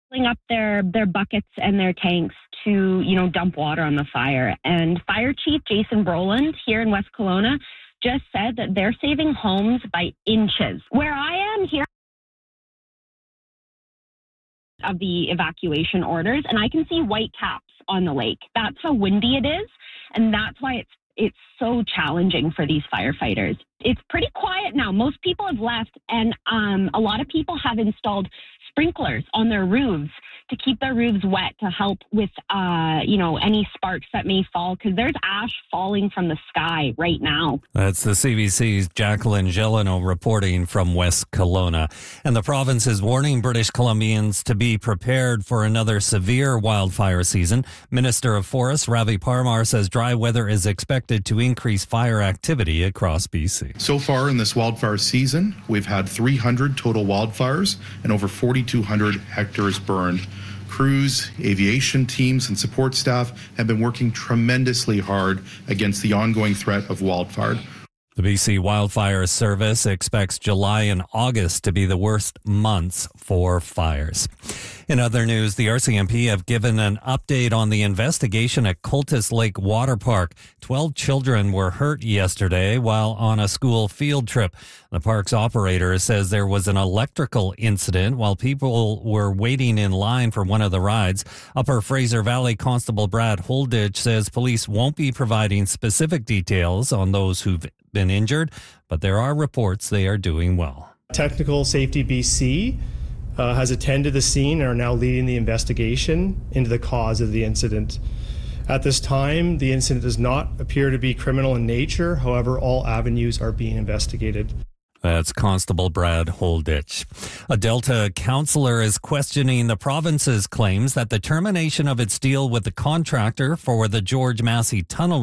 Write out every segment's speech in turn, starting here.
filling up their buckets and their tanks to, dump water on the fire. And Fire Chief Jason Brolin here in West Kelowna just said that they're saving homes by inches. Where I am here of the evacuation orders, and I can see white caps on the lake. That's how windy it is, and that's why it's so challenging for these firefighters. It's pretty quiet now. Most people have left, and a lot of people have installed sprinklers on their roofs to keep their roofs wet to help with, any sparks that may fall, because there's ash falling from the sky right now. That's the CBC's Jacqueline Gelano reporting from West Kelowna. And the province is warning British Columbians to be prepared for another severe wildfire season. Minister of Forests Ravi Parmar says dry weather is expected to increase fire activity across BC. So far in this wildfire season, we've had 300 total wildfires and over 4,200 hectares burned. Crews, aviation teams, and support staff have been working tremendously hard against the ongoing threat of wildfire. The BC Wildfire Service expects July and August to be the worst months for fires. In other news, the RCMP have given an update on the investigation at Cultus Lake Water Park. 12 children were hurt yesterday while on a school field trip. The park's operator says there was an electrical incident while people were waiting in line for one of the rides. Upper Fraser Valley Constable Brad Holditch says police won't be providing specific details on those who've been injured, but there are reports they are doing well. Technical Safety BC has attended the scene and are now leading the investigation into the cause of the incident. At this time, the incident does not appear to be criminal in nature. However, all avenues are being investigated. That's Constable Brad Holditch. A Delta councillor is questioning the province's claims that the termination of its deal with the contractor for the George Massey Tunnel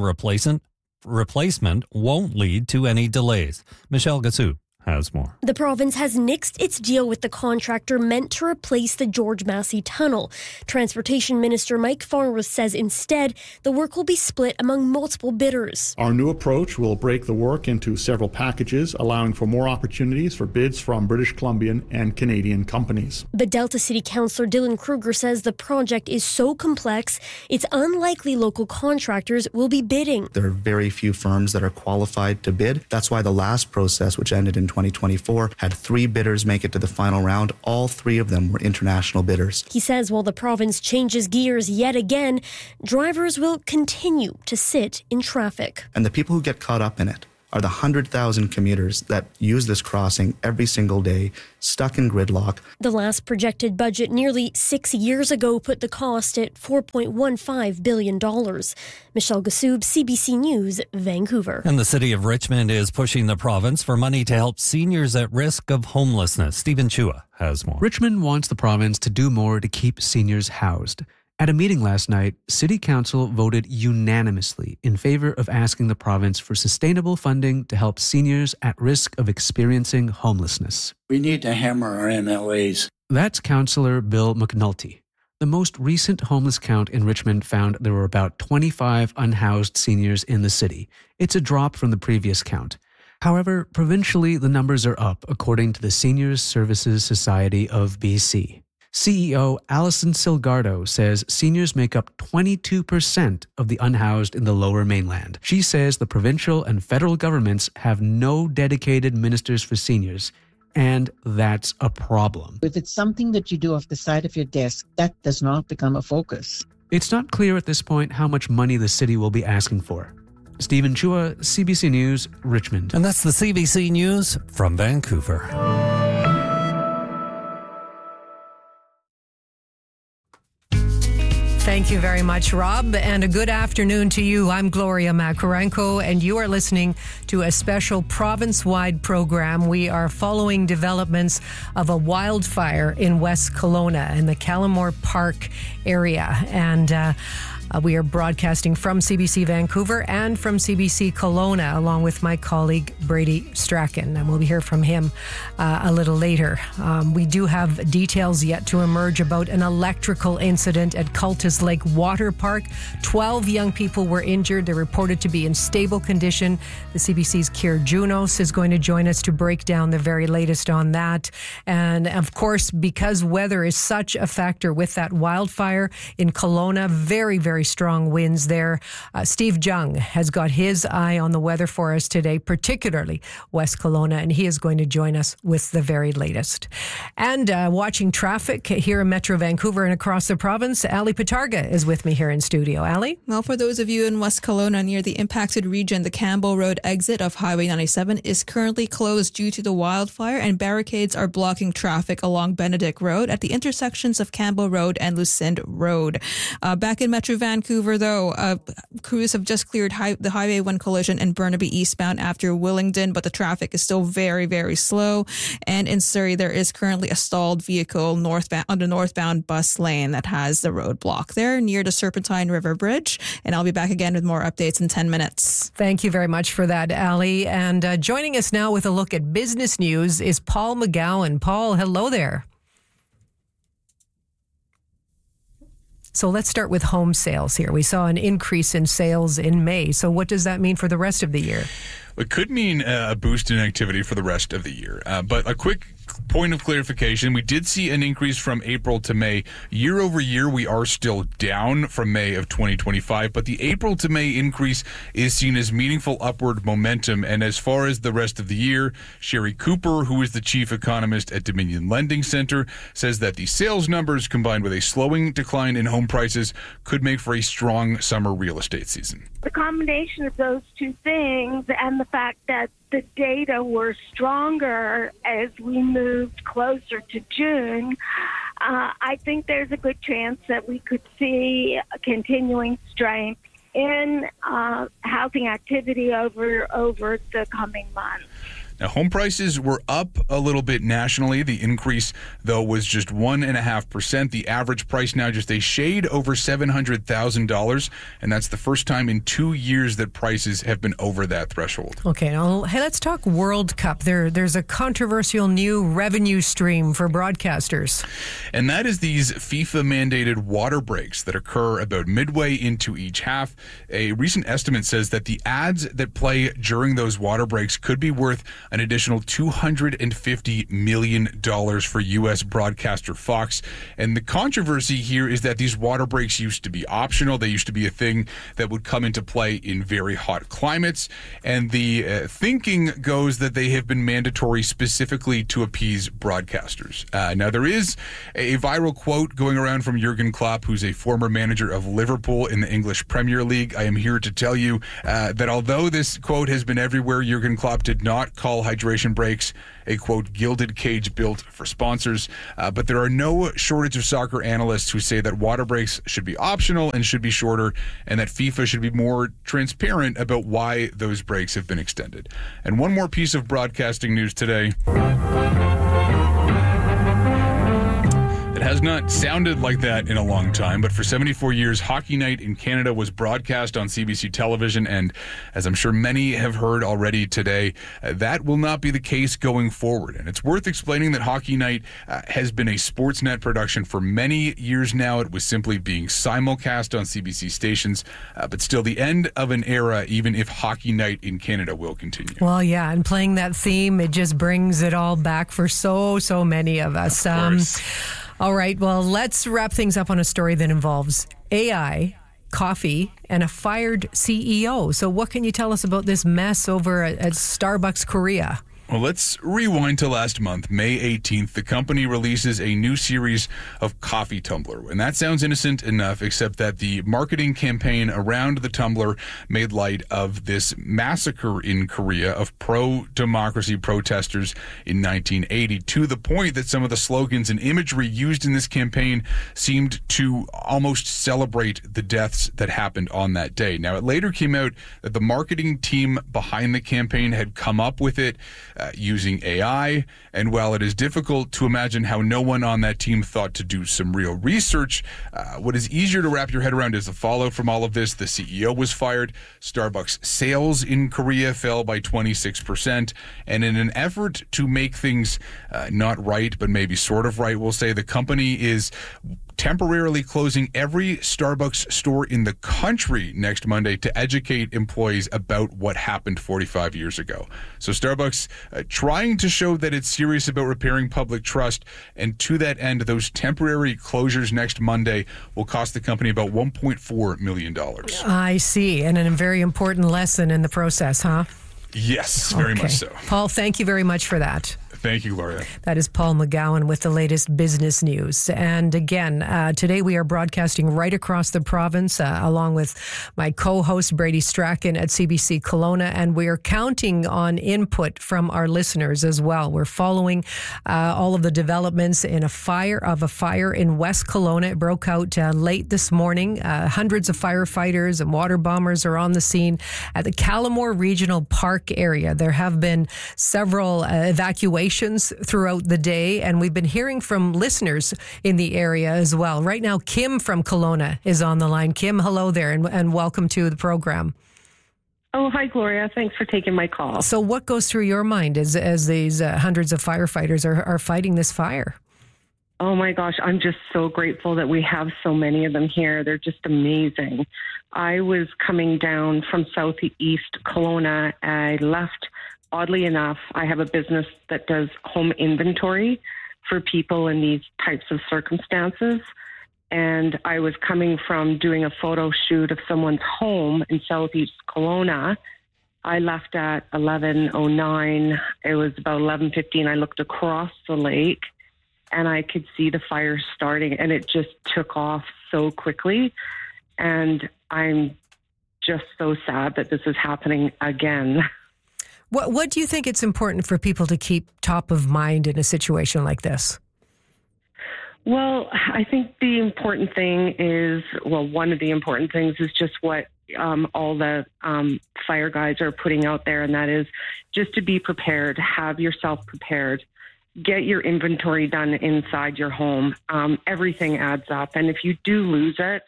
replacement won't lead to any delays. Michelle Gassou has more. The province has nixed its deal with the contractor meant to replace the George Massey Tunnel. Transportation Minister Mike Farnworth says instead the work will be split among multiple bidders. Our new approach will break the work into several packages, allowing for more opportunities for bids from British Columbian and Canadian companies. But Delta City Councillor Dylan Kruger says the project is so complex, it's unlikely local contractors will be bidding. There are very few firms that are qualified to bid. That's why the last process, which ended in 2024, had 3 bidders make it to the final round. All 3 of them were international bidders. He says while the province changes gears yet again, drivers will continue to sit in traffic. And the people who get caught up in it are the 100,000 commuters that use this crossing every single day, stuck in gridlock. The last projected budget nearly 6 years ago put the cost at $4.15 billion. Michelle Gassou, CBC News, Vancouver. And the city of Richmond is pushing the province for money to help seniors at risk of homelessness. Stephen Chua has more. Richmond wants the province to do more to keep seniors housed. At a meeting last night, City Council voted unanimously in favor of asking the province for sustainable funding to help seniors at risk of experiencing homelessness. We need to hammer our MLAs. That's Councillor Bill McNulty. The most recent homeless count in Richmond found there were about 25 unhoused seniors in the city. It's a drop from the previous count. However, provincially, the numbers are up, according to the Seniors Services Society of BC. CEO Alison Silgardo says seniors make up 22% of the unhoused in the Lower Mainland. She says the provincial and federal governments have no dedicated ministers for seniors, and that's a problem. If it's something that you do off the side of your desk, that does not become a focus. It's not clear at this point how much money the city will be asking for. Stephen Chua, CBC News, Richmond. And that's the CBC News from Vancouver. Thank you very much, Rob, and a good afternoon to you. I'm Gloria Makarenko, and you are listening to a special province-wide program. We are following developments of a wildfire in West Kelowna in the Callamore Park area, and We are broadcasting from CBC Vancouver and from CBC Kelowna, along with my colleague Brady Strachan, and we'll hear from him a little later. We do have details yet to emerge about an electrical incident at Cultus Lake Water Park. 12 young people were injured. They're reported to be in stable condition. The CBC's Keir Junos is going to join us to break down the very latest on that. And of course, because weather is such a factor with that wildfire in Kelowna, very, very strong winds there. Steve Jung has got his eye on the weather for us today, particularly West Kelowna, and he is going to join us with the very latest. And watching traffic here in Metro Vancouver and across the province, Ali Patarga is with me here in studio. Ali? Well, for those of you in West Kelowna near the impacted region, the Campbell Road exit of Highway 97 is currently closed due to the wildfire, and barricades are blocking traffic along Benedict Road at the intersections of Campbell Road and Lucinde Road. Back in Metro Vancouver, though, crews have just cleared the Highway 1 collision in Burnaby eastbound after Willingdon, but the traffic is still very, very slow. And in Surrey, there is currently a stalled vehicle northbound on the northbound bus lane that has the road block there near the Serpentine River Bridge. And I'll be back again with more updates in 10 minutes. Thank you very much for that, Ali. And joining us now with a look at business news is Paul McGowan. Paul, hello there. So let's start with home sales here. We saw an increase in sales in May. So what does that mean for the rest of the year? It could mean a boost in activity for the rest of the year. But a quick point of clarification, we did see an increase from April to May. Year over year, we are still down from May of 2025, but the April to May increase is seen as meaningful upward momentum. And as far as the rest of the year, Sherry Cooper, who is the chief economist at Dominion Lending Center, says that the sales numbers combined with a slowing decline in home prices could make for a strong summer real estate season. The combination of those two things and the fact that the data were stronger as we moved closer to June, I think there's a good chance that we could see a continuing strength in housing activity over the coming months. Now, home prices were up a little bit nationally. The increase, though, was just 1.5%. The average price now just a shade over $700,000, and that's the first time in 2 years that prices have been over that threshold. Okay, now hey, let's talk World Cup. There's a controversial new revenue stream for broadcasters. And that is these FIFA-mandated water breaks that occur about midway into each half. A recent estimate says that the ads that play during those water breaks could be worth an additional $250 million for U.S. broadcaster Fox. And the controversy here is that these water breaks used to be optional. They used to be a thing that would come into play in very hot climates. And the thinking goes that they have been mandatory specifically to appease broadcasters. Now, there is a viral quote going around from Jurgen Klopp, who's a former manager of Liverpool in the English Premier League. I am here to tell you that although this quote has been everywhere, Jurgen Klopp did not call hydration breaks a, quote, gilded cage built for sponsors. But there are no shortage of soccer analysts who say that water breaks should be optional and should be shorter, and that FIFA should be more transparent about why those breaks have been extended. And one more piece of broadcasting news today. It has not sounded like that in a long time, but for 74 years, Hockey Night in Canada was broadcast on CBC television, and as I'm sure many have heard already today, that will not be the case going forward. And it's worth explaining that Hockey Night has been a Sportsnet production for many years now. It was simply being simulcast on CBC stations, but still the end of an era, even if Hockey Night in Canada will continue. Well, yeah, and playing that theme, it just brings it all back for so many of us. Of course. All right, well, let's wrap things up on a story that involves AI, coffee, and a fired CEO. So what can you tell us about this mess over at Starbucks Korea? Well, let's rewind to last month, May 18th. The company releases a new series of coffee tumbler. And that sounds innocent enough, except that the marketing campaign around the tumbler made light of this massacre in Korea of pro-democracy protesters in 1980, to the point that some of the slogans and imagery used in this campaign seemed to almost celebrate the deaths that happened on that day. Now, it later came out that the marketing team behind the campaign had come up with it using AI. And while it is difficult to imagine how no one on that team thought to do some real research, what is easier to wrap your head around is the fallout from all of this. The CEO was fired. Starbucks sales in Korea fell by 26%. And in an effort to make things not right, but maybe sort of right, we'll say, the company is temporarily closing every Starbucks store in the country next Monday to educate employees about what happened 45 years ago. So Starbucks trying to show that it's serious about repairing public trust. And to that end, those temporary closures next Monday will cost the company about $1.4 million. I see. And a very important lesson in the process, huh? Yes, very much so. Paul, thank you very much for that. Thank you, Gloria. That is Paul McGowan with the latest business news. And again, today we are broadcasting right across the province, along with my co-host Brady Strachan at CBC Kelowna, and we are counting on input from our listeners as well. We're following all of the developments in a fire in West Kelowna. It broke out late this morning. Hundreds of firefighters and water bombers are on the scene at the Callamore Regional Park area. There have been several evacuations throughout the day, and we've been hearing from listeners in the area as well. Right now, Kim from Kelowna is on the line. Kim, hello there, and welcome to the program. Oh, hi, Gloria. Thanks for taking my call. So what goes through your mind as these hundreds of firefighters are fighting this fire? Oh, my gosh. I'm just so grateful that we have so many of them here. They're just amazing. I was coming down from southeast Kelowna. I left. Oddly enough, I have a business that does home inventory for people in these types of circumstances. And I was coming from doing a photo shoot of someone's home in southeast Kelowna. I left at 11:09. It was about 11:15. I looked across the lake and I could see the fire starting, and it just took off so quickly. And I'm just so sad that this is happening again. What do you think it's important for people to keep top of mind in a situation like this? Well, I think the important thing is, one of the important things is just what all the fire guys are putting out there, and that is just to be prepared, have yourself prepared, get your inventory done inside your home. Everything adds up, and if you do lose it,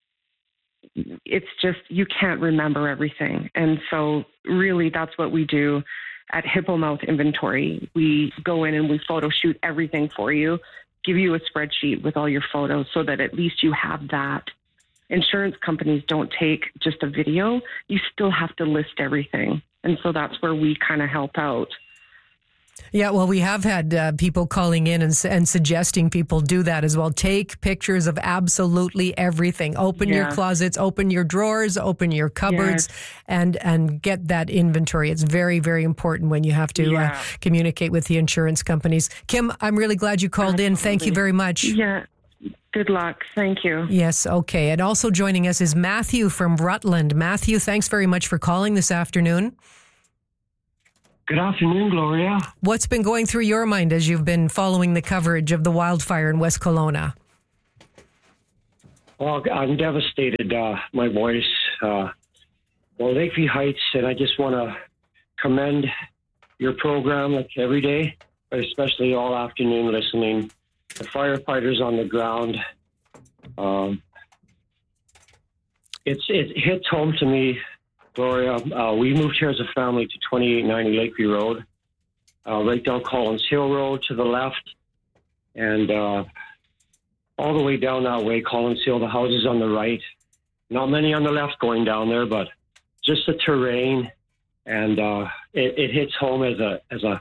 it's just, you can't remember everything. And so really that's what we do at Hippo Mouth Inventory. We go in and we photo shoot everything for you, give you a spreadsheet with all your photos so that at least you have that. Insurance companies don't take just a video. You still have to list everything. And so that's where we kind of help out. Yeah, well, we have had people calling in and suggesting people do that as well. Take pictures of absolutely everything. Open your closets, open your drawers, open your cupboards, and get that inventory. It's very, very important when you have to communicate with the insurance companies. Kim, I'm really glad you called in. Thank you very much. Yeah. Good luck. Thank you. Yes, okay. And also joining us is Matthew from Rutland. Matthew, thanks very much for calling this afternoon. Good afternoon, Gloria. What's been going through your mind as you've been following the coverage of the wildfire in West Kelowna? Well, I'm devastated. My voice, Lakeview Heights, and I just want to commend your program like every day, but especially all afternoon listening. The firefighters on the ground. It hits home to me, Gloria. We moved here as a family to 2890 Lakeview Road, right down Collins Hill Road to the left, and all the way down that way, Collins Hill, the houses on the right. Not many on the left going down there, but just the terrain, and it hits home as a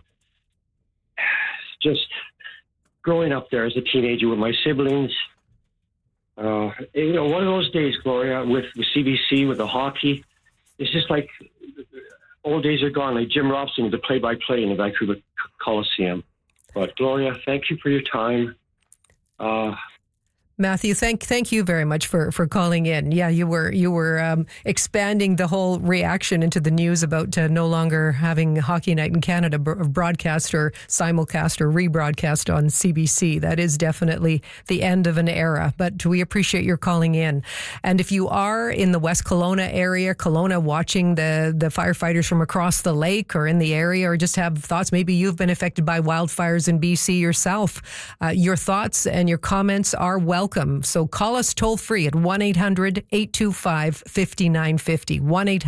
just growing up there as a teenager with my siblings. One of those days, Gloria, with CBC, with the hockey, it's just like old days are gone, like Jim Robson with the play-by-play in the Vancouver Coliseum. But Gloria, thank you for your time. Matthew, thank you very much for calling in. Yeah, you were expanding the whole reaction into the news about no longer having Hockey Night in Canada broadcast or simulcast or rebroadcast on CBC. That is definitely the end of an era, but we appreciate your calling in. And if you are in the West Kelowna area, Kelowna, watching the firefighters from across the lake or in the area, or just have thoughts, maybe you've been affected by wildfires in BC yourself, your thoughts and your comments are welcome. So call us toll free at 1-800-825-5950.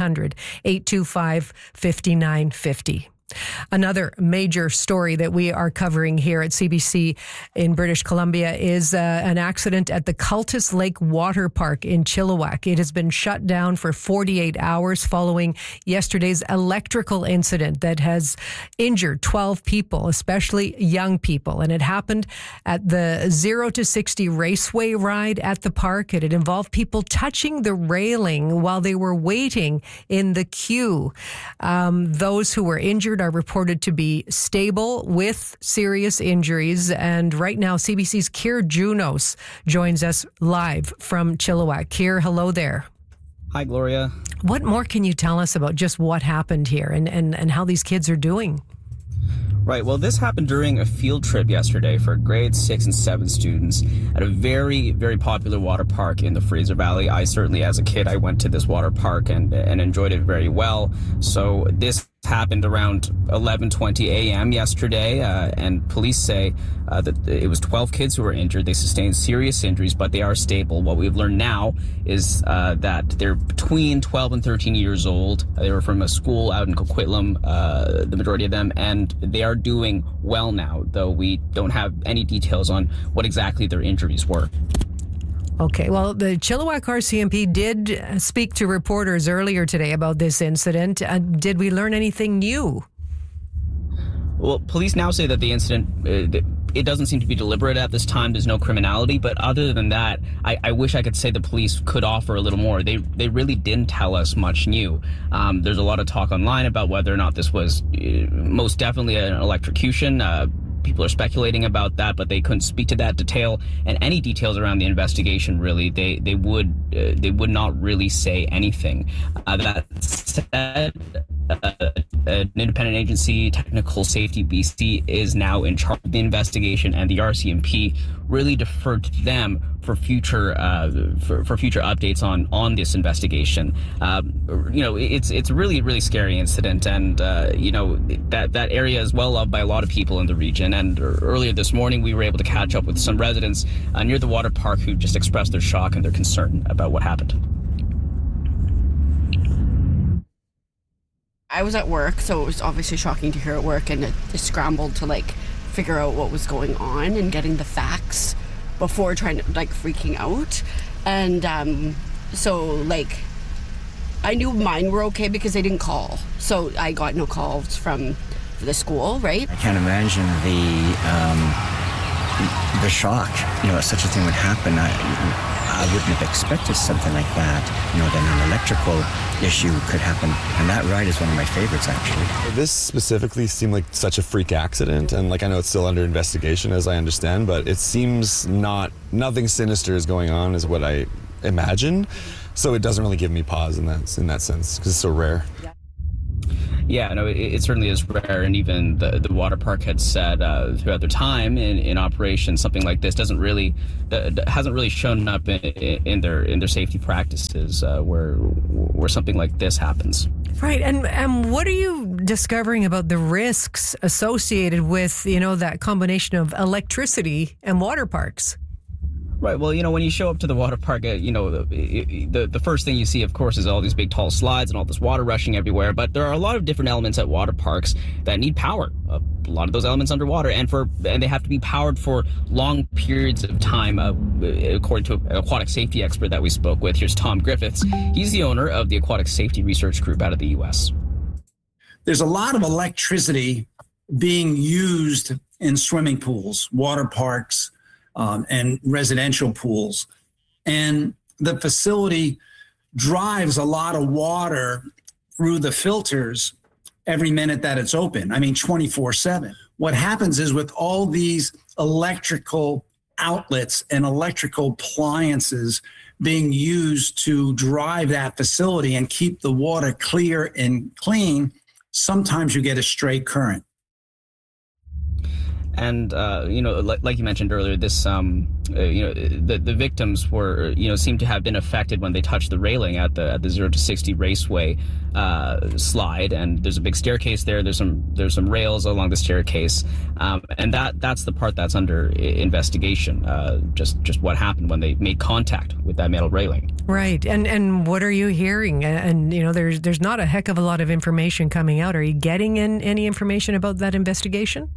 1-800-825-5950. Another major story that we are covering here at CBC in British Columbia is an accident at the Cultus Lake Water Park in Chilliwack. It has been shut down for 48 hours following yesterday's electrical incident that has injured 12 people, especially young people. And it happened at the 0 to 60 raceway ride at the park. It had involved people touching the railing while they were waiting in the queue. Those who were injured are reported to be stable with serious injuries. And right now, CBC's Keir Junos joins us live from Chilliwack. Keir, hello there. Hi, Gloria. What more can you tell us about just what happened here and how these kids are doing? Right. Well, this happened during a field trip yesterday for grade 6 and 7 students at a very, very popular water park in the Fraser Valley. I certainly, as a kid, I went to this water park and enjoyed it very well. So this happened around 11:20 a.m. yesterday, and police say that it was 12 kids who were injured. They sustained serious injuries, but they are stable. What we've learned now is that they're between 12 and 13 years old. They were from a school out in Coquitlam, the majority of them, and they are doing well now, though we don't have any details on what exactly their injuries were. Okay, well, the Chilliwack RCMP did speak to reporters earlier today about this incident. Did we learn anything new? Well, police now say that the incident, it doesn't seem to be deliberate at this time. There's no criminality. But other than that, I wish I could say the police could offer a little more. They really didn't tell us much new. There's a lot of talk online about whether or not this was most definitely an electrocution. People are speculating about that, but they couldn't speak to that detail and any details around the investigation. Really, they would not really say anything. That said, an independent agency, Technical Safety BC, is now in charge of the investigation, and the RCMP really deferred to them for future updates on this investigation. It's a really scary incident, and that area is well loved by a lot of people in the region. And earlier this morning, we were able to catch up with some residents near the water park who just expressed their shock and their concern about what happened. I was at work, so it was obviously shocking to hear at work, and it scrambled to figure out what was going on and getting the facts before trying to freaking out. And I knew mine were okay because they didn't call, so I got no calls from the school, right? I can't imagine the shock, such a thing would happen. I wouldn't have expected something like that, that an electrical issue could happen. And that ride is one of my favorites, actually. This specifically seemed like such a freak accident, and I know it's still under investigation, as I understand, but it seems nothing sinister is going on is what I imagine. So it doesn't really give me pause in that sense, because it's so rare. Yeah, no, it certainly is rare, and even the water park had said throughout their time in operation, something like this hasn't really shown up in their safety practices where something like this happens. Right, and what are you discovering about the risks associated with that combination of electricity and water parks? Right. Well, when you show up to the water park, the first thing you see, of course, is all these big, tall slides and all this water rushing everywhere. But there are a lot of different elements at water parks that need power. A lot of those elements underwater, and they have to be powered for long periods of time. According to an aquatic safety expert that we spoke with, here's Tom Griffiths. He's the owner of the Aquatic Safety Research Group out of the U.S. There's a lot of electricity being used in swimming pools, water parks, and residential pools. And the facility drives a lot of water through the filters every minute that it's open. 24/7. What happens is with all these electrical outlets and electrical appliances being used to drive that facility and keep the water clear and clean, sometimes you get a stray current. And, like you mentioned earlier, this, the victims were, seem to have been affected when they touched the railing at the 0 to 60 Raceway slide. And there's a big staircase there. There's some rails along the staircase. And that's the part that's under investigation. Just what happened when they made contact with that metal railing. Right. And what are you hearing? And, there's not a heck of a lot of information coming out. Are you getting any information about that investigation?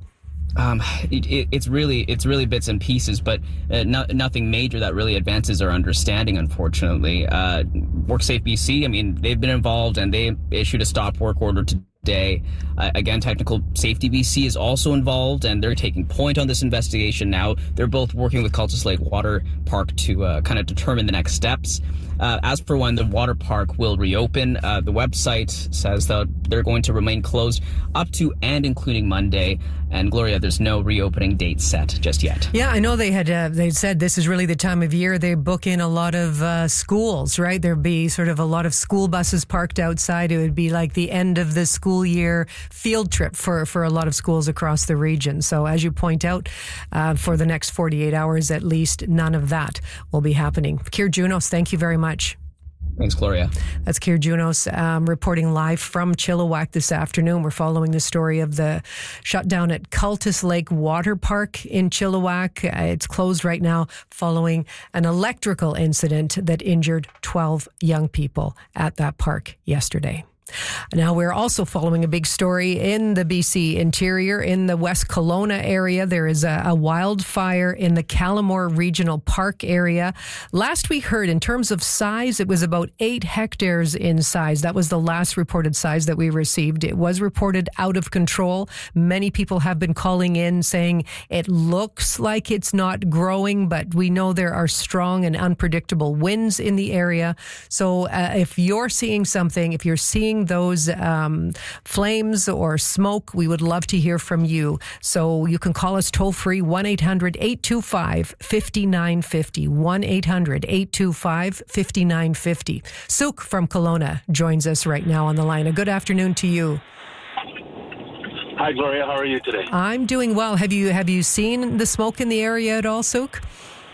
It's really bits and pieces, but nothing major that really advances our understanding, unfortunately. WorkSafe BC, I mean, they've been involved and they issued a stop work order today. Again, Technical Safety BC is also involved and they're taking point on this investigation now. They're both working with Cultus Lake Water Park to kind of determine the next steps. As for when the water park will reopen, the website says that they're going to remain closed up to and including Monday. And Gloria, there's no reopening date set just yet. Yeah, I know they said this is really the time of year they book in a lot of schools, right? There'd be sort of a lot of school buses parked outside. It would be like the end of the school year field trip for a lot of schools across the region. So as you point out, for the next 48 hours at least, none of that will be happening. Keir Junos, thank you very much. Thanks, Gloria. That's Keir Junos reporting live from Chilliwack this afternoon. We're following the story of the shutdown at Cultus Lake Water Park in Chilliwack. It's closed right now following an electrical incident that injured 12 young people at that park yesterday. Now, we're also following a big story in the BC interior. In the West Kelowna area, there is a wildfire in the Callamore Regional Park area. Last we heard, in terms of size, it was about 8 hectares in size. That was the last reported size that we received. It was reported out of control. Many people have been calling in saying it looks like it's not growing, but we know there are strong and unpredictable winds in the area. So if you're seeing something, if you're seeing those flames or smoke, we would love to hear from you. So you can call us toll free, 1-800-825-5950, 1-800-825-5950. Suk from Kelowna joins us right now on the line. A good afternoon to you. Hi, Gloria. How are you today? I'm doing well. Have you seen the smoke in the area at all, Suk?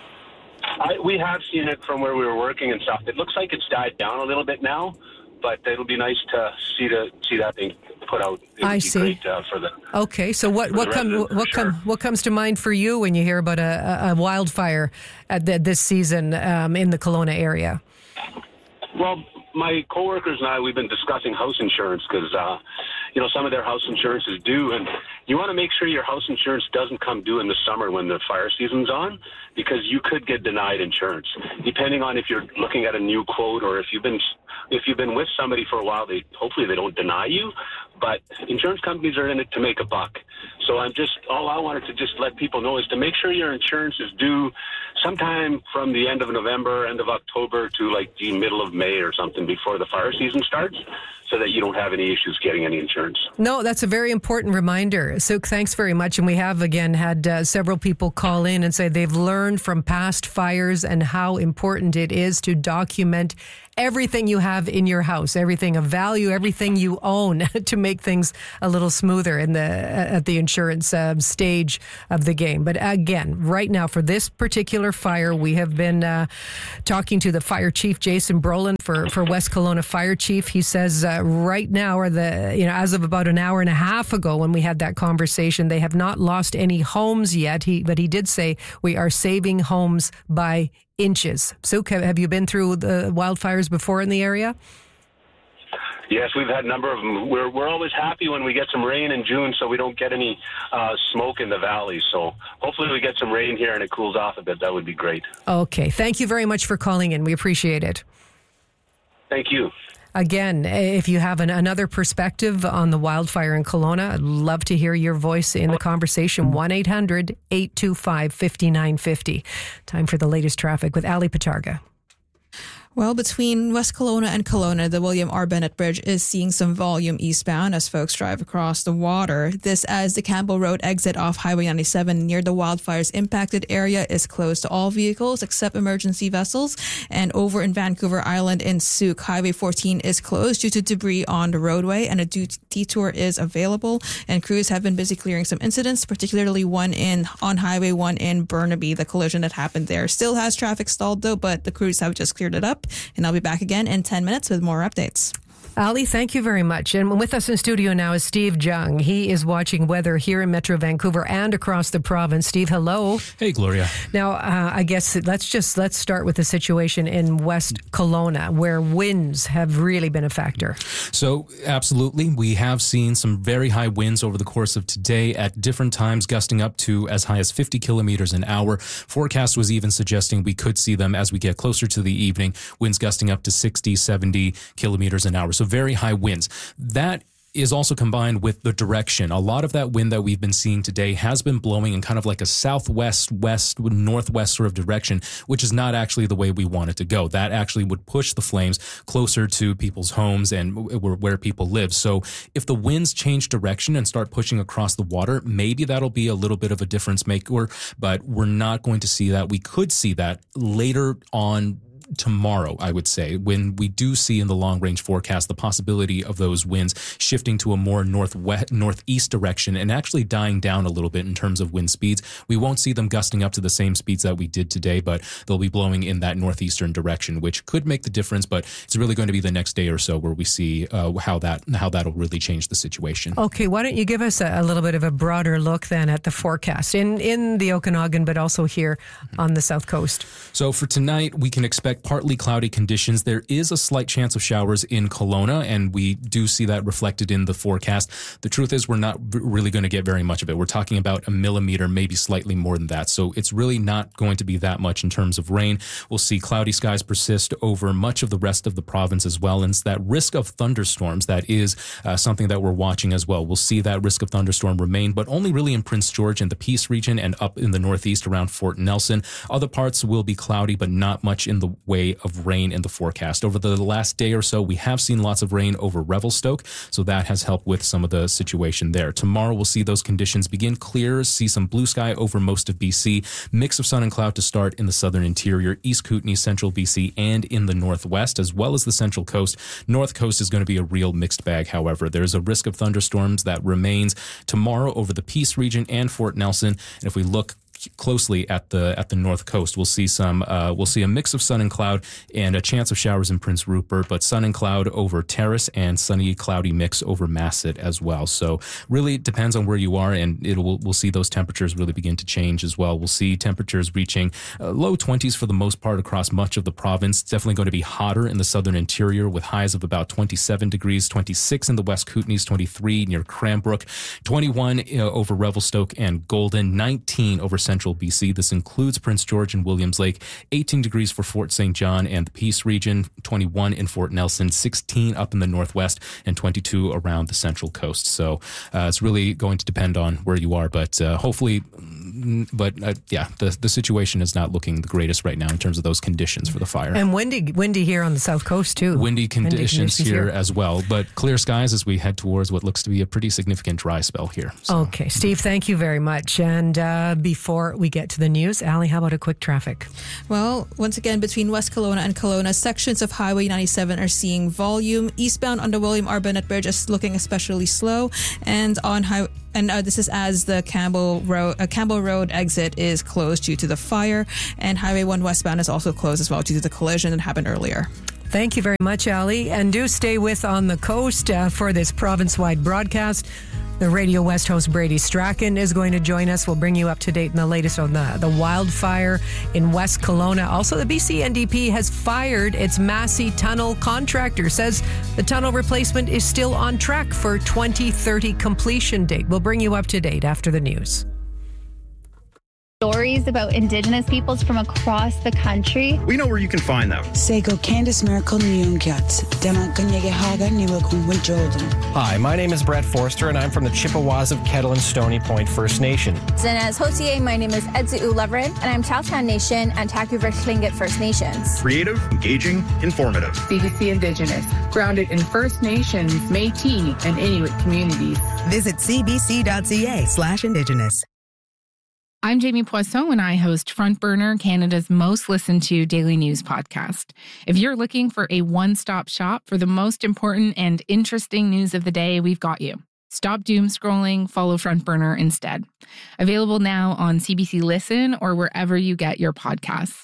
We have seen it from where we were working and stuff. It looks like it's died down a little bit now, but it'll be nice to see that thing put out. I see. Great, for the okay, so what comes to mind for you when you hear about a wildfire at this season in the Kelowna area? Well, my coworkers and I, we've been discussing house insurance because some of their house insurance is due, and you want to make sure your house insurance doesn't come due in the summer when the fire season's on, because you could get denied insurance, depending on if you're looking at a new quote or if you've been with somebody for a while. Hopefully they don't deny you, but insurance companies are in it to make a buck. So all I wanted to just let people know is to make sure your insurance is due sometime from the end of November, end of October to like the middle of May or something before the fire season starts, so that you don't have any issues getting any insurance. No, that's a very important reminder. Suk, thanks very much. And we have, again, had several people call in and say they've learned from past fires and how important it is to document everything you have in your house, everything of value, everything you own, to make things a little smoother at the insurance stage of the game. But again, right now for this particular fire, we have been talking to the fire chief, Jason Brolin, for West Kelowna Fire Chief. He says right now, as of about an hour and a half ago when we had that conversation, they have not lost any homes yet. But he did say we are saving homes by inches. Suk, have you been through the wildfires before in the area? Yes, we've had a number of them. We're always happy when we get some rain in June, so we don't get any smoke in the valley. So hopefully we get some rain here and it cools off a bit. That would be great. Okay. Thank you very much for calling in. We appreciate it. Thank you. Again, if you have another perspective on the wildfire in Kelowna, I'd love to hear your voice in the conversation. 1-800-825-5950. Time for the latest traffic with Ali Patarga. Well, between West Kelowna and Kelowna, the William R. Bennett Bridge is seeing some volume eastbound as folks drive across the water. This as the Campbell Road exit off Highway 97 near the wildfires impacted area is closed to all vehicles except emergency vessels. And over in Vancouver Island in Souk, Highway 14 is closed due to debris on the roadway, and a detour is available. And crews have been busy clearing some incidents, particularly one on Highway 1 in Burnaby. The collision that happened there still has traffic stalled though, but the crews have just cleared it up. And I'll be back again in 10 minutes with more updates. Ali, thank you very much. And with us in studio now is Steve Jung. He is watching weather here in Metro Vancouver and across the province. Steve, hello. Hey, Gloria. Now, I guess let's start with the situation in West Kelowna, where winds have really been a factor. So, absolutely. We have seen some very high winds over the course of today at different times, gusting up to as high as 50 kilometers an hour. Forecast was even suggesting we could see them as we get closer to the evening, winds gusting up to 60, 70 kilometers an hour. So very high winds. That is also combined with the direction. A lot of that wind that we've been seeing today has been blowing in kind of like a southwest, west, northwest sort of direction, which is not actually the way we want it to go. That actually would push the flames closer to people's homes and where people live. So if the winds change direction and start pushing across the water, maybe that'll be a little bit of a difference maker, but we're not going to see that. We could see that later on tomorrow, I would say, when we do see in the long range forecast the possibility of those winds shifting to a more northeast direction and actually dying down a little bit in terms of wind speeds. We won't see them gusting up to the same speeds that we did today, but they'll be blowing in that northeastern direction, which could make the difference. But it's really going to be the next day or so where we see how that'll really change the situation. Okay, why don't you give us a little bit of a broader look then at the forecast in the Okanagan, but also here on the South Coast. So for tonight, we can expect partly cloudy conditions. There is a slight chance of showers in Kelowna, and we do see that reflected in the forecast. The truth is we're not really going to get very much of it. We're talking about a millimeter, maybe slightly more than that. So it's really not going to be that much in terms of rain. We'll see cloudy skies persist over much of the rest of the province as well. And it's that risk of thunderstorms that is something that we're watching as well. We'll see that risk of thunderstorm remain, but only really in Prince George and the Peace region and up in the northeast around Fort Nelson. Other parts will be cloudy, but not much in the way of rain in the forecast. Over the last day or so, we have seen lots of rain over Revelstoke, so that has helped with some of the situation there. Tomorrow, we'll see those conditions begin clear, see some blue sky over most of BC, mix of sun and cloud to start in the southern interior, East Kootenay, central BC, and in the northwest, as well as the central coast. North coast is going to be a real mixed bag, however. There's a risk of thunderstorms that remains tomorrow over the Peace region and Fort Nelson, and if we look closely at the north coast, we'll see a mix of sun and cloud and a chance of showers in Prince Rupert, but sun and cloud over Terrace and sunny cloudy mix over Masset as well. So really it depends on where you are, and we'll see those temperatures really begin to change as well. We'll see temperatures reaching low 20s for the most part across much of the province. It's definitely going to be hotter in the southern interior with highs of about 27 degrees, 26 in the West Kootenays, 23 near Cranbrook, 21 over Revelstoke and Golden, 19 over central BC. This includes Prince George and Williams Lake, 18 degrees for Fort St. John and the Peace region, 21 in Fort Nelson, 16 up in the northwest, and 22 around the central coast. So it's really going to depend on where you are, but hopefully, the situation is not looking the greatest right now in terms of those conditions for the fire. And windy here on the South Coast too. Windy conditions here as well, but clear skies as we head towards what looks to be a pretty significant dry spell here. So. Okay, Steve, thank you very much. And before we get to the news, Ali, how about a quick traffic? Well, once again, between West Kelowna and Kelowna, sections of Highway 97 are seeing volume. Eastbound on the William R. Bennett Bridge is looking especially slow, and on this is as the Campbell Road exit is closed due to the fire, and Highway 1 westbound is also closed as well due to the collision that happened earlier. Thank you very much, Ali, and do stay with On the Coast for this province-wide broadcast. The Radio West host Brady Strachan is going to join us. We'll bring you up to date in the latest on the wildfire in West Kelowna. Also, the BC NDP has fired its Massey Tunnel contractor. Says the tunnel replacement is still on track for 2030 completion date. We'll bring you up to date after the news. Story stories about Indigenous peoples from across the country. We know where you can find them. Hi, my name is Brett Forster, and I'm from the Chippewas of Kettle and Stony Point First Nation. Zinez Hotier, my name is Edzu Leverin, and I'm Chowtown Nation and Taku-Versh Tlingit First Nations. Creative, engaging, informative. CBC Indigenous, grounded in First Nations, Métis, and Inuit communities. Visit cbc.ca/Indigenous. I'm Jamie Poisson, and I host Front Burner, Canada's most listened to daily news podcast. If you're looking for a one-stop shop for the most important and interesting news of the day, we've got you. Stop doom scrolling, follow Front Burner instead. Available now on CBC Listen or wherever you get your podcasts.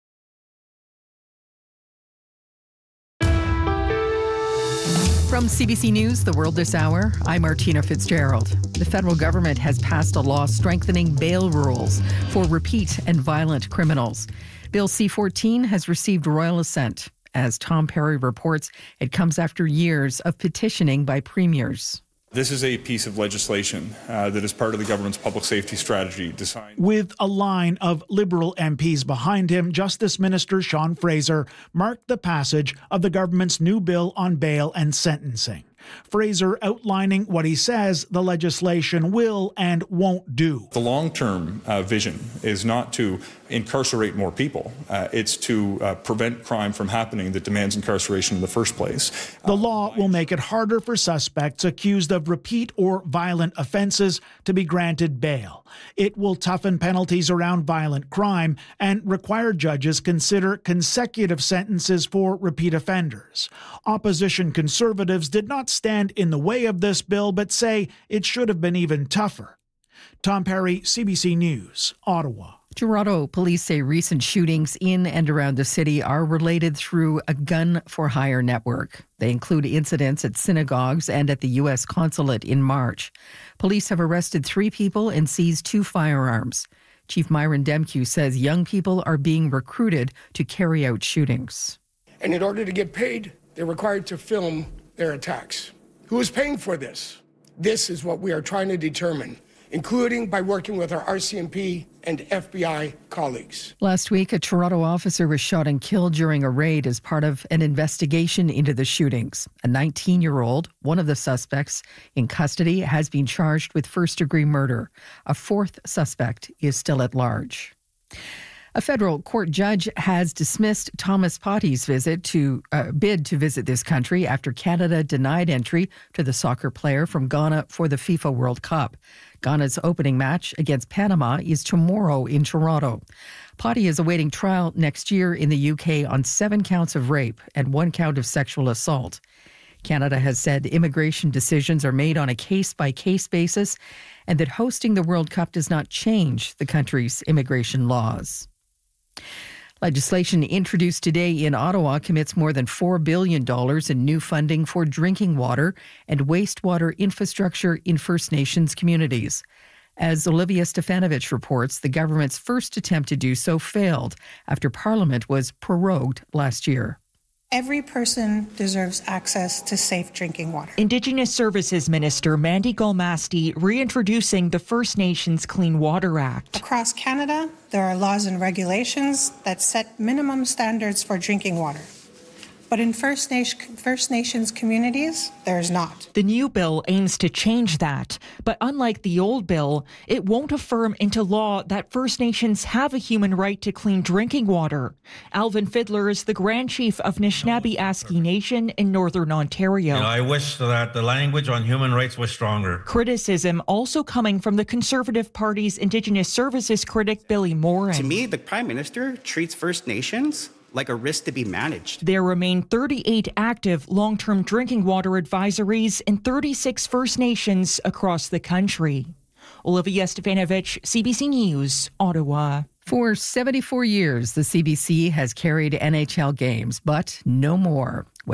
From CBC News, The World This Hour, I'm Martina Fitzgerald. The federal government has passed a law strengthening bail rules for repeat and violent criminals. Bill C-14 has received royal assent. As Tom Perry reports, it comes after years of petitioning by premiers. This is a piece of legislation that is part of the government's public safety strategy designed. With a line of Liberal MPs behind him, Justice Minister Sean Fraser marked the passage of the government's new bill on bail and sentencing. Fraser outlining what he says the legislation will and won't do. The long-term vision is not to incarcerate more people. It's to prevent crime from happening that demands incarceration in the first place. The law will make it harder for suspects accused of repeat or violent offenses to be granted bail. It will toughen penalties around violent crime and require judges consider consecutive sentences for repeat offenders. Opposition Conservatives did not stand in the way of this bill, but say it should have been even tougher. Tom Perry, CBC News, Ottawa. Toronto police say recent shootings in and around the city are related through a gun-for-hire network. They include incidents at synagogues and at the U.S. consulate in March. Police have arrested 3 people and seized 2 firearms. Chief Myron Demkew says young people are being recruited to carry out shootings. And in order to get paid, they're required to film their attacks. Who is paying for this? This is what we are trying to determine, including by working with our RCMP and FBI colleagues. Last week, a Toronto officer was shot and killed during a raid as part of an investigation into the shootings. A 19-year-old, one of the suspects in custody, has been charged with first-degree murder. A 4th suspect is still at large. A federal court judge has dismissed Thomas Partey's bid to visit this country after Canada denied entry to the soccer player from Ghana for the FIFA World Cup. Ghana's opening match against Panama is tomorrow in Toronto. Partey is awaiting trial next year in the UK on 7 counts of rape and 1 count of sexual assault. Canada has said immigration decisions are made on a case-by-case basis and that hosting the World Cup does not change the country's immigration laws. Legislation introduced today in Ottawa commits more than $4 billion in new funding for drinking water and wastewater infrastructure in First Nations communities. As Olivia Stefanovich reports, the government's first attempt to do so failed after Parliament was prorogued last year. Every person deserves access to safe drinking water. Indigenous Services Minister Mandy Galmasti reintroducing the First Nations Clean Water Act. Across Canada, there are laws and regulations that set minimum standards for drinking water. But in First Nations communities, there is not. The new bill aims to change that. But unlike the old bill, it won't affirm into law that First Nations have a human right to clean drinking water. Alvin Fiddler is the Grand Chief of Nishnawbe-Aski Nation in Northern Ontario. I wish that the language on human rights was stronger. Criticism also coming from the Conservative Party's Indigenous Services critic Billy Morin. To me, the Prime Minister treats First Nations like a risk to be managed. There remain 38 active long-term drinking water advisories in 36 First Nations across the country. Olivia Stefanovich, CBC News, Ottawa. For 74 years, the CBC has carried NHL games, but no more.